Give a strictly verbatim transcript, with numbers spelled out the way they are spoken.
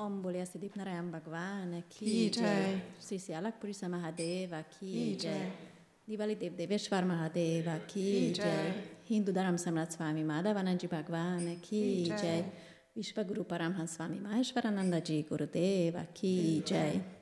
Om Bole Siddhi Narayan Bhagwan Ki Ki Jai. Jai. Sri Sri Alakpurisa Mahadeva Ki Ki Jai. Jai. Diwali Dev Deveshwar Mahadeva Ki Ki Jai. Jai. Hindu Dharam Samrat Swami Madhavananji Bhagwan Ki Ki Jai. Jai. Vishwaguru Paramhans Swami Maheshwarananda Ji Gurudeva Ki Jai.